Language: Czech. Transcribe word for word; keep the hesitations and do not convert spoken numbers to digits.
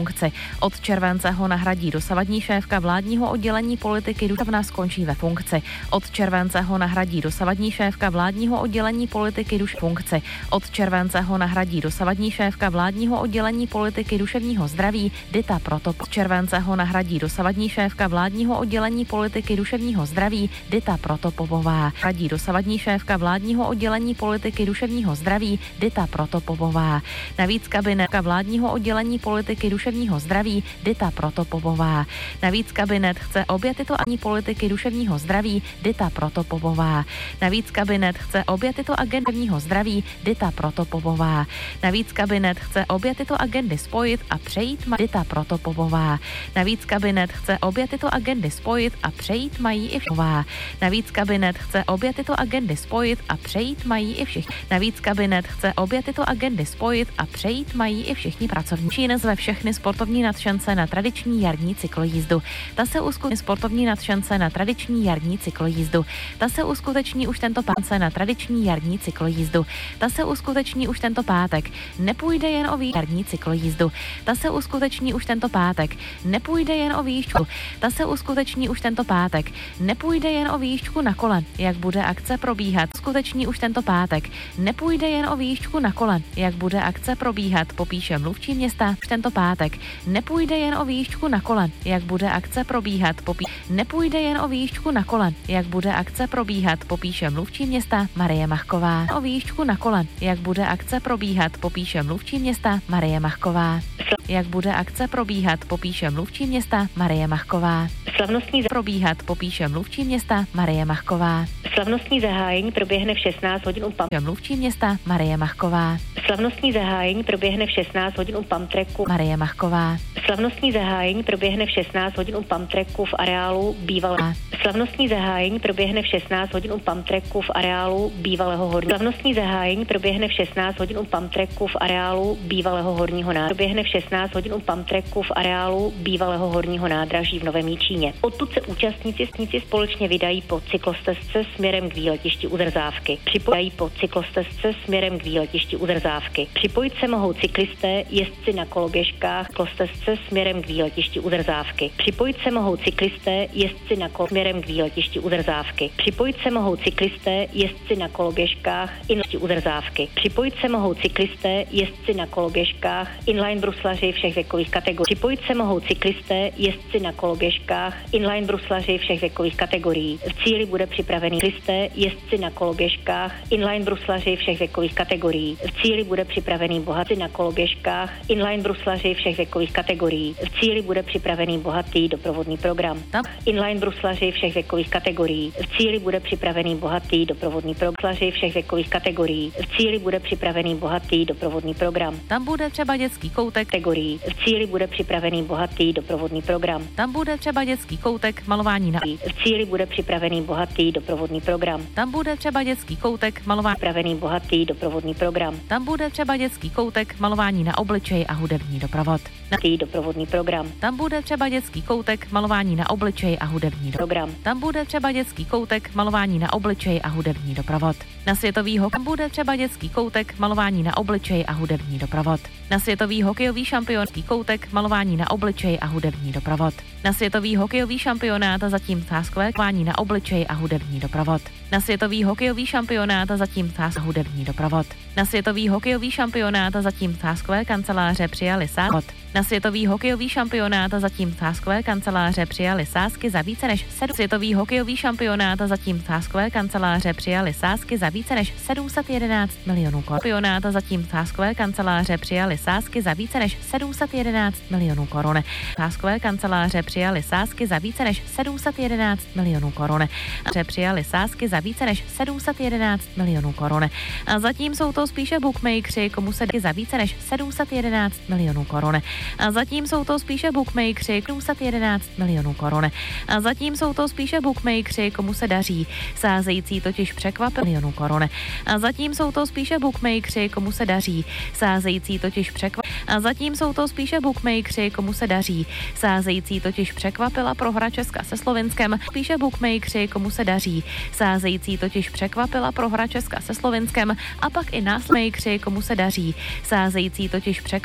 funkci. Od července ho nahradí dosavadní šéfka vládního oddělení politiky Duševna skončí ve funkci. Od července ho nahradí dosavadní šéfka vládního oddělení politiky Duš funkci. Od července ho nahradí dosavadní šéfka vládního oddělení politiky duševního zdraví Dita Protop. Od července ho nahradí dosavadní šéfka vládního oddělení politiky duševního zdraví Dita Protopovová. Radí dosavadní šéfka vládního oddělení politiky duševního zdraví Dita Protopovová. Navíc kabinetka vládního oddělení politiky duševního zdraví Dita Protopovová. Navíc kabinet chce obě tyto ani politiky duševního zdraví Dita Protopovová. Navíc kabinet chce obě tyto agendy zdraví Dita Protopovová. Navíc kabinet chce obě tyto agendy spojit a přejít má Dita Protopová. Navíc kabinet chce obě tyto agendy spojit a přejít mají i všová. Navíc kabinet chce obě tyto agendy spojit a přejít mají i všichni. Navíc kabinet chce obě tyto agendy spojit a přejít mají i všichni pracovníci. Nezve všechny sportovní nadšence na tradiční jarní cyklojízdu. Ta se uskuteční sportovní nadšence na tradiční jarní cyklojízdu. Ta se uskuteční už tento pánce na tradiční jarní cyklojízdu. Ta se uskuteční už tento pátek. Nepůjde jen o jarní cyklojízdu. Ta se uskuteční už tento pátek. Nepůjde jen o výjížďku. Ta se uskuteční už tento pátek. Nepůjde jen o výjížďku na kole. Jak bude akce probíhat? Uskuteční už tento pátek. Nepůjde jen o výjížďku na kole. Jak bude akce probíhat? Popíše mluvčí města už tento pátek. Nepůjde jen o výjížďku na kole. Jak bude akce probíhat? Popí... Nepůjde jen o výjížďku na kole. Jak bude akce probíhat? Popíše mluvčí města Marie Machková. O výjížďku na kole. Jak bude akce probíhat? Popíše mluvčí města Marie Machková. Jak bude akce probíhat? Popíše mluvčí města Marie Machková. Slavnostní za... probíhat popíše mluvčí města Marie Machková. Slavnostní zahájení proběhne v šestnáct hodin u Pam. Mluvčí města Marie Machková. Slavnostní zahájení proběhne v šestnáct hodin u Pamtreku. Marie Machková. Slavnostní zahájení proběhne v šestnáct hodin u Pamtreku v areálu bývalého. Slavnostní zahájení proběhne v šestnáct hodin u Pamtreku v areálu bývalého horního. Slavnostní zahájení proběhne v šestnáct hodin u Pamtreku v areálu bývalého horního nádraží. Proběhne v šestnáct hodin u Pamtreku v areálu bývalého horního nádraží v Novém Jičíně. Odtud se účastníci stníci společně vydají po cyklostezce směrem k výletišti u Zrzávky. Připojí po cyklostezce směrem k výletišti u Zrzávky. Připojit se mohou cyklisté, jezdci na koloběžkách, cyklostezce směrem k výletišti u Zrzávky. Připojit se mohou cyklisté, jezdci na kol směrem k výletišti u Zrzávky. Připojit se mohou cyklisté, jezdci na koloběžkách inline u Zrzávky. Připojit se mohou cyklisté, jezdci na koloběžkách, inline bruslaři všech věkových kategorií. Připojit se mohou cyklisté, jezdci na koloběžkách, inline bruslaři všech věkových kategorií. V cíli bude připravený cyklisté, jezdci na koloběžkách, inline bruslaři všech věkových kategorií. V cíli bude připravený bohatý na koloběžkách, inline bruslaři všech věkových kategorií. V cíli bude připravený bohatý doprovodný program. Inline bruslaři všech věkových kategorií. V cíli bude připravený bohatý doprovodný program všech věkových kategorií. V cíli bude připravený bohatý doprovodný program. Tam bude třeba dětský koutek kategorií. V cíli bude připravený bohatý doprovodný program. Tam bude třeba dětský koutek malování na V cíli bude připravený bohatý doprovodný program. Tam bude třeba dětský koutek malování Připravený bohatý doprovodný program. Tam bude třeba dětský koutek malování na obličej a hudební doprovod. Bohatý doprovodný program. Tam bude třeba dětský koutek malování na obličej a hudební program. Tam bude třeba dětský koutek malování na obličej a hudební doprovod. Na světový hokej bude třeba dětský koutek malování na obličej a hudební doprovod. Na světový hokejový šampionský koutek malování na obličej a hudební doprovod. Na světový hokejový šampionát a zatím sáskové kvání na obličej a hudební doprovod. Na světový hokejový šampionát a zatím sás hudební doprovod. Na světový hokejový šampionát a zatím sáskové kanceláře přijali sás. Na světový hokejový šampionát a zatím sáskové kanceláře přijali sázky za více než sedm. Světový hokejový šampionát a zatím sáskové kanceláře přijali sázky za více než sedm set jedenáct milionů korun. Šampionát a zatím sáskové kanceláře přijali sázky za více než sedm set jedenáct milionů korun. Sáskové kanceláře přijali sázky za více než sedm set jedenáct milionů korun. A přijali sázky za více než sedm set jedenáct milionů korun. A zatím jsou to spíše bookmakeri, komu se daří za více než sedm set jedenáct milionů korun. A zatím jsou to spíše bookmakeri, sedm set jedenáct milionů korun. A zatím jsou to spíše bookmakeri, komu se daří. Sázející totiž překvapil milionů korun. A zatím jsou to spíše bookmakeri, komu se daří. Sázející totiž překvapil. A zatím jsou to spíše bookmakeri, komu se daří. Sázející totiž překvapila prohra Česka se Slovinskem. Spíše bookmakeri, komu se daří. Sázející totiž překvapila prohra Česka se Slovinskem a pak i následníci, komu se daří. Sázející totiž překvapila